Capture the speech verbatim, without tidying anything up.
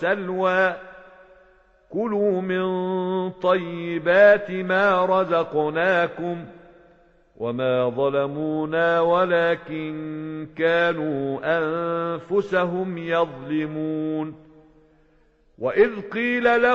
سلوى كلوا من طيبات ما رزقناكم وما ظلمونا ولكن كانوا أنفسهم يظلمون وإذ قيل لهم